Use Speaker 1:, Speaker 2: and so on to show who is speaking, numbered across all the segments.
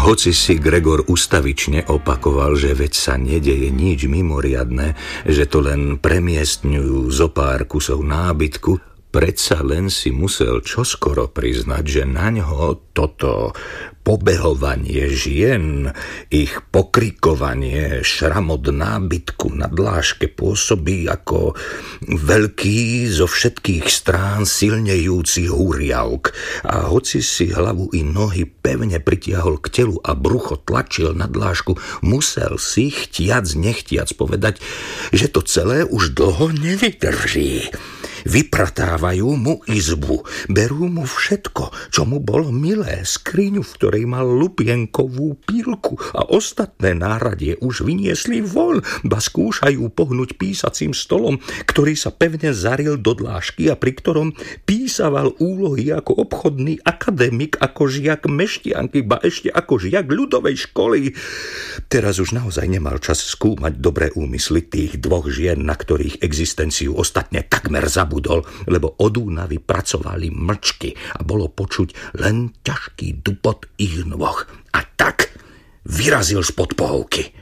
Speaker 1: Hoci si Gregor ustavične opakoval, že veď sa nedeje nič mimoriadne, že to len premiestňujú zo pár kusov nábytku, predsa len si musel čoskoro priznať, že naňho toto pobehovanie žien, ich pokrikovanie, šramot nábytku na dláške pôsobí ako veľký zo všetkých strán silnejúci húriavk. A hoci si hlavu i nohy pevne pritiahol k telu a brucho tlačil na dlášku, musel si chtiac nechtiac povedať, že to celé už dlho nevydrží. Vypratávajú mu izbu, berú mu všetko, čo mu bolo milé, skriňu, v ktorej mal lupienkovú pílku a ostatné náradie už vyniesli von, ba skúšajú pohnúť písacím stolom, ktorý sa pevne zaril do dlášky a pri ktorom písaval úlohy ako obchodný akademik, ako žiak meštianky, ba ešte ako žiak ľudovej školy. Teraz už naozaj nemal čas skúmať dobré úmysly tých dvoch žien, na ktorých existenciu ostatne takmer zabudol, lebo od únavy pracovali mlčky a bolo počuť len ťažký dupot ich nôh. A tak vyrazil spod pohovky.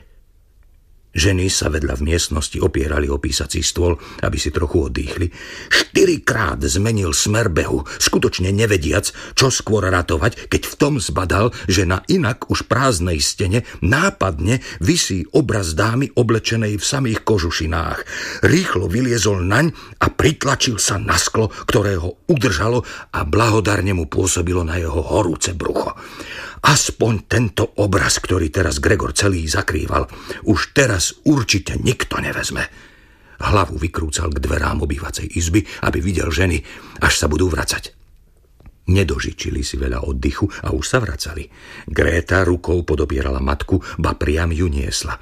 Speaker 1: Ženy sa vedľa v miestnosti opierali o písací stôl, aby si trochu oddychli. 4-krát zmenil smer behu, skutočne nevediac, čo skôr ratovať, keď v tom zbadal, že na inak už prázdnej stene nápadne visí obraz dámy oblečenej v samých kožušinách. Rýchlo vyliezol naň a pritlačil sa na sklo, ktoré ho udržalo a blahodárne mu pôsobilo na jeho horúce brucho. Aspoň tento obraz, ktorý teraz Gregor celý zakrýval, už teraz určite nikto nevezme. Hlavu vykrúcal k dverám obývacej izby, aby videl ženy, až sa budú vracať. Nedožičili si veľa oddychu a už sa vracali. Gréta rukou podobierala matku, ba priam ju niesla.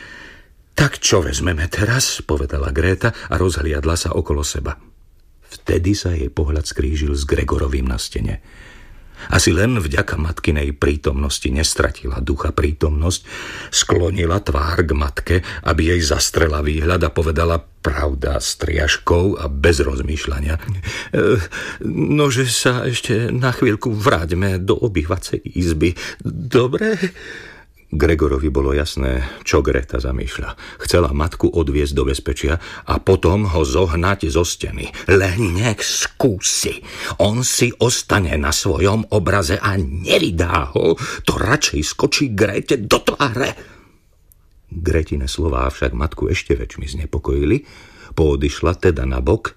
Speaker 1: Tak čo vezmeme teraz, povedala Gréta a rozhliadla sa okolo seba. Vtedy sa jej pohľad skrížil s Gregorovým na stene. Asi len vďaka matkinej prítomnosti nestratila ducha prítomnosť, sklonila tvár k matke, aby jej zastrela výhľad a povedala pravda s triažkou a bez rozmýšľania. Nože sa ešte na chvíľku vráťme do obývacej izby. Dobre? Gregorovi bolo jasné, čo Greta zamýšľa. Chcela matku odviesť do bezpečia a potom ho zohnať zo steny. Len nech skúsi. On si ostane na svojom obraze a nevydá ho. To radšej skočí Grete do tváre. Gretine slová však matku ešte väčšmi znepokojili. Poodišla teda na bok,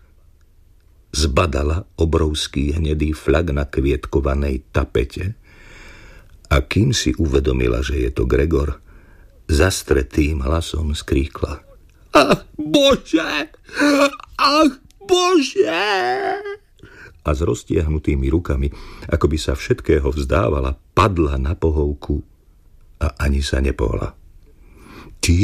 Speaker 1: zbadala obrovský hnedý fľak na kvietkovanej tapete a kým si uvedomila, že je to Gregor, zastretým hlasom skríkla: Ach, Bože! Ach, Bože! A s roztiahnutými rukami, ako by sa všetkého vzdávala, padla na pohovku a ani sa nepohla. Ty,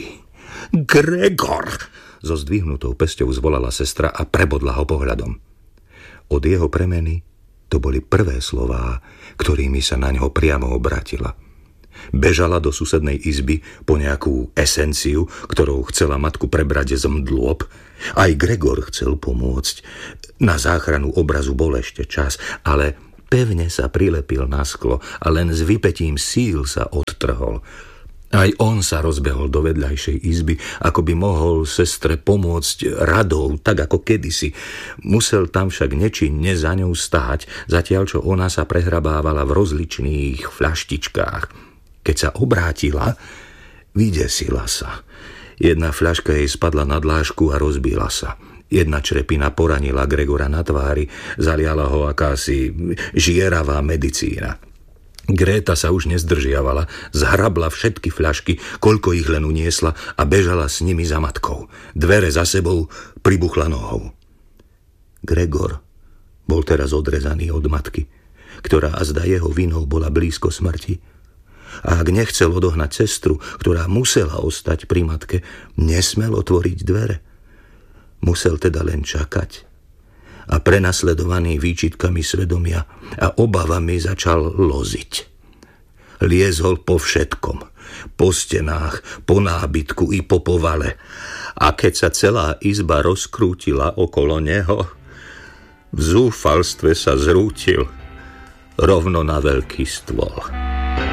Speaker 1: Gregor! So zdvihnutou pesťou zvolala sestra a prebodla ho pohľadom. Od jeho premeny to boli prvé slová, ktorými sa na ňo priamo obratila. Bežala do susednej izby po nejakú esenciu, ktorou chcela matku prebrať z mdlôb. Aj Gregor chcel pomôcť. Na záchranu obrazu bol ešte čas, ale pevne sa prilepil na sklo a len s vypätím síl sa odtrhol. Aj on sa rozbehol do vedľajšej izby, ako by mohol sestre pomôcť radou, tak ako kedysi. Musel tam však nečinne za ňou stáť, zatiaľ čo ona sa prehrabávala v rozličných fľaštičkách. Keď sa obrátila, vydesila sa. Jedna fľaška jej spadla na dlášku a rozbila sa. Jedna črepina poranila Gregora na tvári, zaliala ho akási žieravá medicína. Gréta sa už nezdržiavala, zhrabla všetky fľašky, koľko ich len uniesla a bežala s nimi za matkou. Dvere za sebou pribuchla nohou. Gregor bol teraz odrezaný od matky, ktorá azda jeho vinou bola blízko smrti. A ak nechcel odohnať sestru, ktorá musela ostať pri matke, nesmel otvoriť dvere. Musel teda len čakať. A prenasledovaný výčitkami svedomia a obavami začal loziť. Liezol po všetkom, po stenách, po nábytku i po povale. A keď sa celá izba rozkrútila okolo neho, v zúfalstve sa zrútil rovno na veľký stôl.